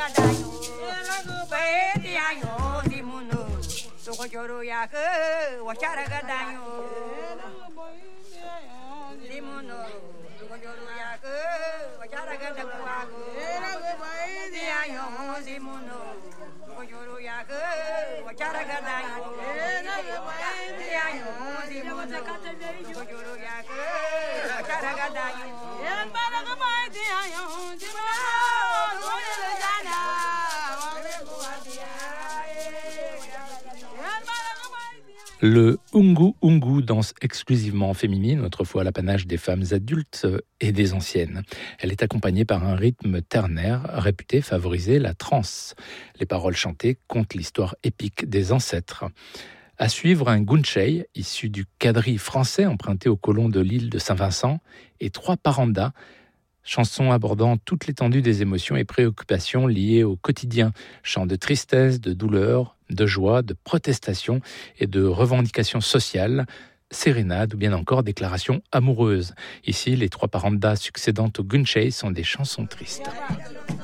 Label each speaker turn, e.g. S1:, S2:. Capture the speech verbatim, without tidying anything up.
S1: Le Ungu Ungu, danse exclusivement féminine, autrefois l'apanage des femmes adultes et des anciennes. Elle est accompagnée par un rythme ternaire réputé favoriser la transe. Les paroles chantées content l'histoire épique des ancêtres. À suivre, un gunchei, issu du quadrille français emprunté aux colons de l'île de Saint-Vincent, et trois parandas, chansons abordant toute l'étendue des émotions et préoccupations liées au quotidien. Chants de tristesse, de douleur, de joie, de protestation et de revendications sociales, sérénades ou bien encore déclarations amoureuses. Ici, les trois parandas succédant au gunchei sont des chansons tristes.